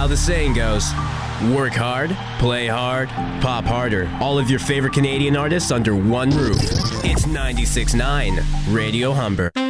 how the saying goes. Work hard, play hard, pop harder. All of your favorite Canadian artists under one roof. It's 96.9 Radio Humber.